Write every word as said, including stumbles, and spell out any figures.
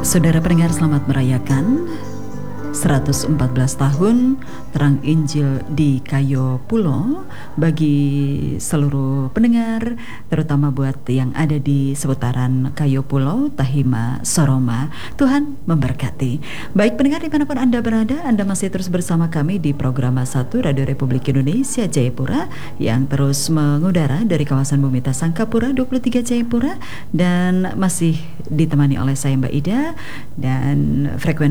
Saudara pendengar, selamat merayakan seratus empat belas tahun Terang Injil di Kayo Pulo bagi seluruh pendengar, terutama buat yang ada di seputaran Kayo Pulo, Tahima, Soroma. Tuhan memberkati. Baik pendengar dimanapun Anda berada, Anda masih terus bersama kami di Program satu Radio Republik Indonesia Jayapura yang terus mengudara dari kawasan Bumita Sangkapura dua puluh tiga Jayapura, dan masih ditemani oleh saya Mbak Ida, dan frekuensi